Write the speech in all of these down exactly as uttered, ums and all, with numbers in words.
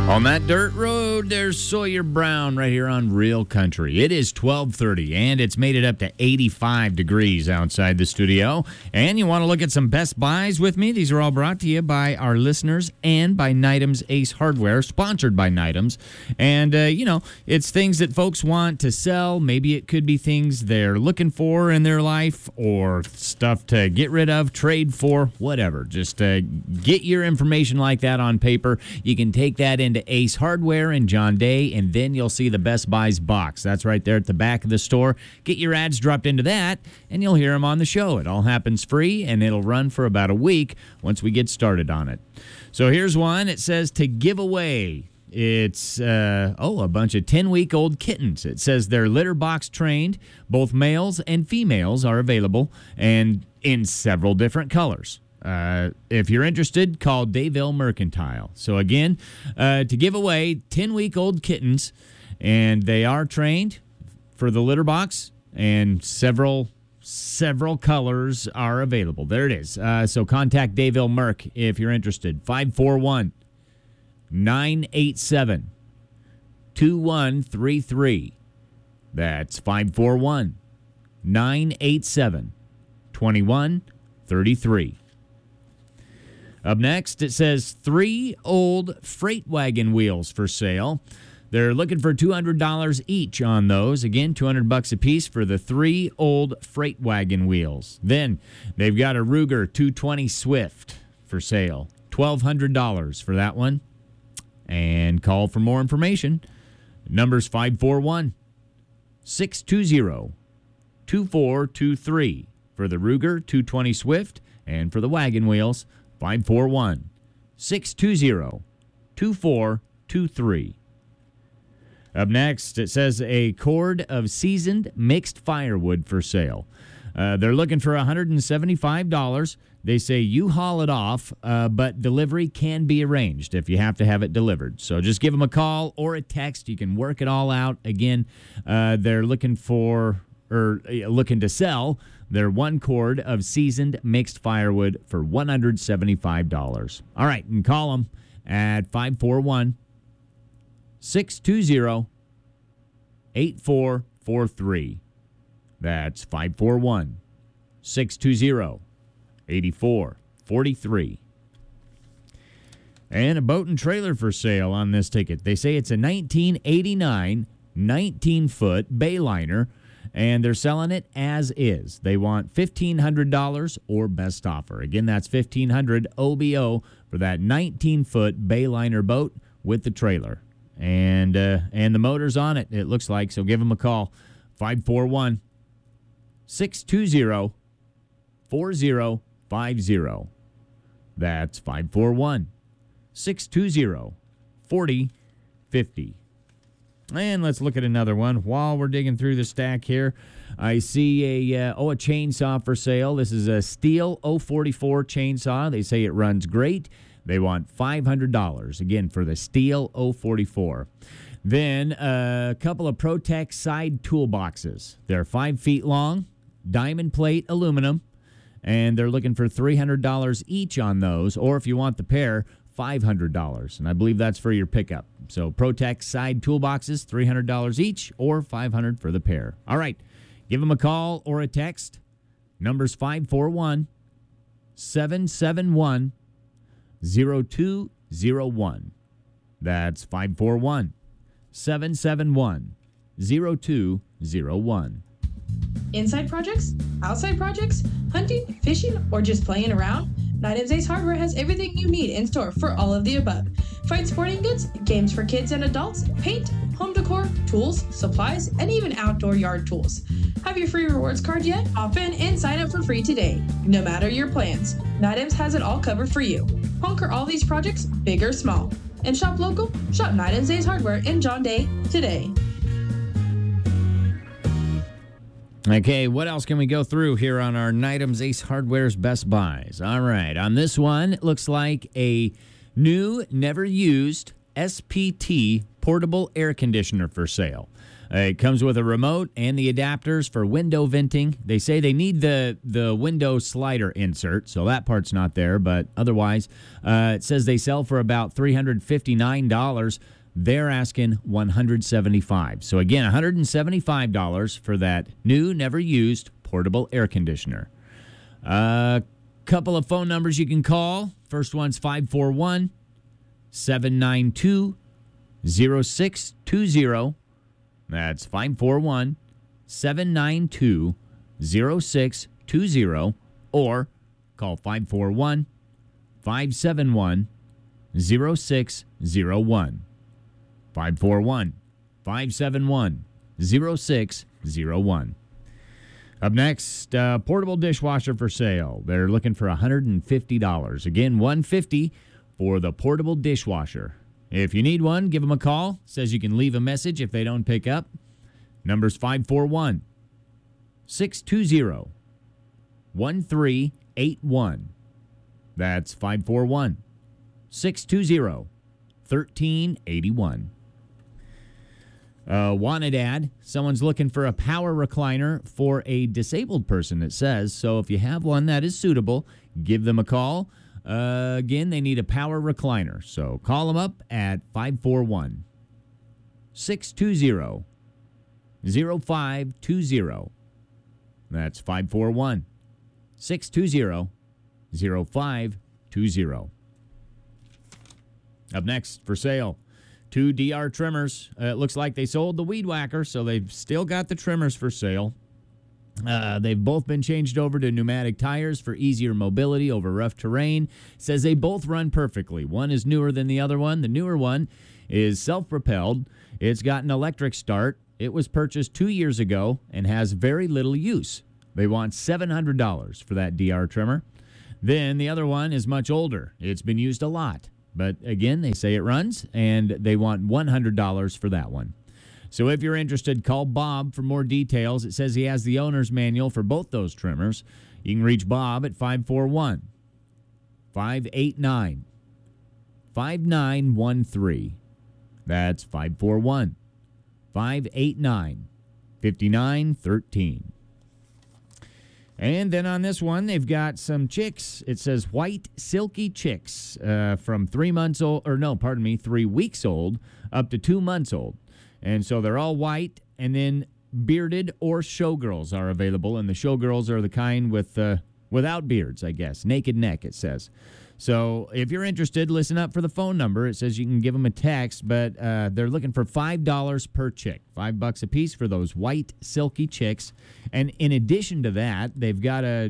On that dirt road, there's Sawyer Brown right here on Real Country. It is twelve thirty, and it's made it up to eighty-five degrees outside the studio. And you want to look at some Best Buys with me? These are all brought to you by our listeners and by Nitams Ace Hardware, sponsored by Nitams. And, uh, you know, it's things that folks want to sell. Maybe it could be things they're looking for in their life or stuff to get rid of, trade for, whatever. Just uh, get your information like that on paper. You can take that into Ace Hardware and John Day, and then you'll see the Best Buys box. That's right there at the back of the store. Get your ads dropped into that, and you'll hear them on the show. It all happens free, and it'll run for about a week once we get started on it. So here's one. It says to give away. It's, uh, oh, a bunch of ten-week-old kittens. It says they're litter box trained. Both males and females are available, and in several different colors. Uh, if you're interested, call Dayville Mercantile. So again, uh, to give away ten-week-old kittens, and they are trained for the litter box, and several several colors are available. There it is. Uh, so contact Dayville Merc if you're interested. five four one, nine eight seven, two one three three. That's five four one, nine eight seven, two one three three. Up next, it says three old freight wagon wheels for sale. They're looking for two hundred dollars each on those. Again, two hundred bucks a piece for the three old freight wagon wheels. Then they've got a Ruger two twenty Swift for sale. twelve hundred dollars for that one. And call for more information. Number's five four one, six two zero, two four two three for the Ruger two twenty Swift, and for the wagon wheels, five four one, six two zero, two four two three. Up next, it says a cord of seasoned mixed firewood for sale. Uh, they're looking for one hundred seventy-five dollars. They say you haul it off, uh, but delivery can be arranged if you have to have it delivered. So just give them a call or a text. You can work it all out. Again, uh, they're looking for or uh, looking to sell their one cord of seasoned mixed firewood for one hundred seventy-five dollars. All right, and call them at five four one, six two zero, eight four four three. That's five four one, six two zero, eight four four three. And a boat and trailer for sale on this ticket. They say it's a nineteen eighty-nine nineteen-foot Bayliner, and they're selling it as is. They want fifteen hundred dollars or best offer. Again, that's fifteen hundred dollars O B O for that nineteen-foot Bayliner boat with the trailer. And uh, and the motor's on it, it looks like. So give them a call. five four one, six two zero, four zero five zero. That's five four one, six two zero, four zero five zero. And let's look at another one. While we're digging through the stack here, I see a uh, oh a chainsaw for sale. This is a Stihl oh forty-four chainsaw. They say it runs great. They want five hundred dollars, again, for the Stihl oh forty-four. Then a couple of Protec side toolboxes. They're five feet long, diamond plate aluminum, and they're looking for three hundred dollars each on those, or if you want the pair, five hundred dollars. And I believe that's for your pickup. So Protec side toolboxes, three hundred dollars each, or five hundred dollars for the pair. All right, give them a call or a text. Number's five four one, seven seven one, zero two zero one. That's five four one, seven seven one, zero two zero one. Inside projects? Outside projects? Hunting, fishing, or just playing around? Nitams Ace Hardware has everything you need in store for all of the above. Find sporting goods, games for kids and adults, paint, home decor, tools, supplies, and even outdoor yard tools. Have your free rewards card yet? Hop in and sign up for free today. No matter your plans, Nitams has it all covered for you. Conquer all these projects, big or small. And shop local? Shop Nitams Ace Hardware in John Day today. Okay, what else can we go through here on our Nitams Ace Hardware's Best Buys? All right, on this one, it looks like a new, never used S P T portable air conditioner for sale. Uh, it comes with a remote and the adapters for window venting. They say they need the, the window slider insert, so that part's not there. But otherwise, uh, it says they sell for about three hundred fifty-nine dollars. They're asking one hundred seventy-five dollars. So again, one hundred seventy-five dollars for that new, never used portable air conditioner. A uh, couple of phone numbers you can call. First one's five four one, seven nine two, zero six two zero. That's five four one, seven nine two, zero six two zero. Or call five four one, five seven one, zero six zero one. five four one, five seven one, zero six zero one. Up next, uh, portable dishwasher for sale. They're looking for one hundred fifty dollars. Again, one hundred fifty dollars for the portable dishwasher. If you need one, give them a call. Says you can leave a message if they don't pick up. Number's five four one, six two zero, one three eight one. That's five four one, six two zero, one three eight one. Uh, wanted ad. Someone's looking for a power recliner for a disabled person, it says. So if you have one that is suitable, give them a call. Uh, again, they need a power recliner. So call them up at five four one, six two zero, zero five two zero. That's five four one, six two zero, zero five two zero. Up next, for sale, two D R trimmers. Uh, it looks like they sold the Weed Whacker, so they've still got the trimmers for sale. Uh, they've both been changed over to pneumatic tires for easier mobility over rough terrain. It says they both run perfectly. One is newer than the other one. The newer one is self-propelled. It's got an electric start. It was purchased two years ago and has very little use. They want seven hundred dollars for that D R trimmer. Then the other one is much older. It's been used a lot. But again, they say it runs, and they want one hundred dollars for that one. So if you're interested, call Bob for more details. It says he has the owner's manual for both those trimmers. You can reach Bob at five four one, five eight nine, five nine one three. That's five four one, five eight nine, five nine one three. And then on this one, they've got some chicks. It says white silky chicks uh, from three months old, or no, pardon me, three weeks old up to two months old. And so they're all white, and then bearded or showgirls are available. And the showgirls are the kind with uh, without beards, I guess. Naked neck, it says. So if you're interested, listen up for the phone number. It says you can give them a text, but uh, they're looking for five dollars per chick. Five bucks a piece for those white, silky chicks. And in addition to that, they've got a,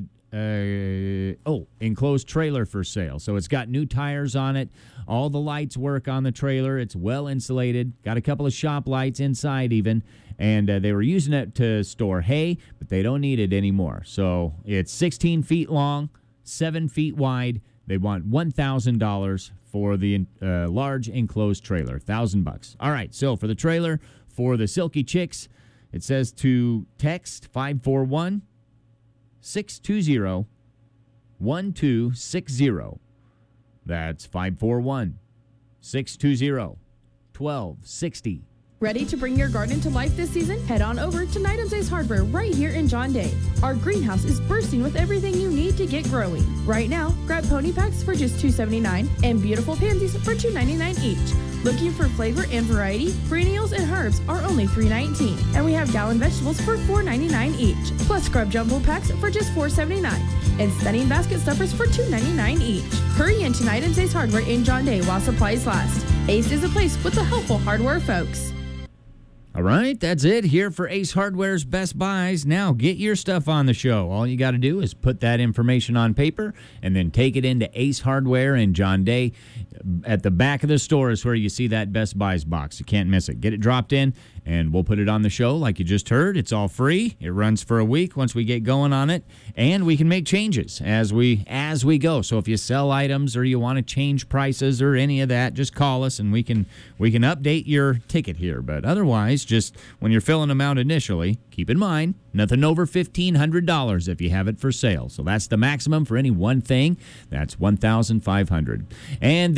a oh, enclosed trailer for sale. So it's got new tires on it. All the lights work on the trailer. It's well insulated. Got a couple of shop lights inside even. And uh, they were using it to store hay, but they don't need it anymore. So it's sixteen feet long, seven feet wide. They want one thousand dollars for the uh, large enclosed trailer, one thousand bucks. All right, so for the trailer, for the silky chicks, it says to text five four one, six two zero, one two six zero. That's five four one, six two zero, one two six zero. Ready to bring your garden to life this season? Head on over to Night and Days Hardware right here in John Day. Our greenhouse is bursting with everything you need to get growing. Right now, grab pony packs for just two ninety-nine and beautiful pansies for two ninety-nine each. Looking for flavor and variety? Perennials and herbs are only three nineteen, and we have gallon vegetables for four ninety-nine each. Plus scrub jumbo packs for just four seventy-nine, and stunning basket stuffers for two ninety-nine each. Hurry into Night and Days Hardware in John Day while supplies last. Ace is a place with the helpful hardware folks. All right, that's it here for Ace Hardware's Best Buys. Now, get your stuff on the show. All you got to do is put that information on paper and then take it into Ace Hardware in John Day. At the back of the store is where you see that Best Buys box. You can't miss it. Get it dropped in, and we'll put it on the show like you just heard. It's all free. It runs for a week once we get going on it, and we can make changes as we as we go. So if you sell items or you want to change prices or any of that, just call us, and we can we can update your ticket here. But otherwise, just when you're filling them out initially, keep in mind, nothing over fifteen hundred dollars if you have it for sale. So that's the maximum for any one thing. That's one thousand five hundred dollars. And then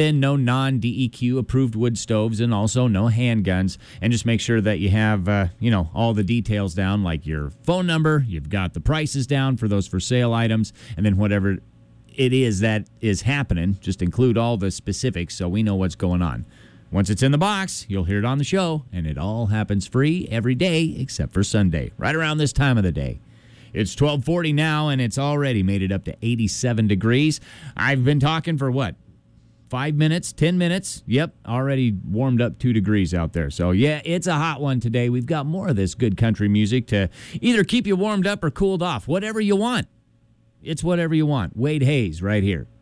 in no non-D E Q approved wood stoves and also no handguns. And just make sure that you have, uh, you know, all the details down, like your phone number, you've got the prices down for those for sale items, and then whatever it is that is happening, just include all the specifics so we know what's going on. Once it's in the box, you'll hear it on the show, and it all happens free every day except for Sunday, right around this time of the day. It's twelve forty now, and it's already made it up to eighty-seven degrees. I've been talking for, what, five minutes, ten minutes? Yep, already warmed up two degrees out there. So, yeah, it's a hot one today. We've got more of this good country music to either keep you warmed up or cooled off, whatever you want. It's whatever you want. Wade Hayes right here.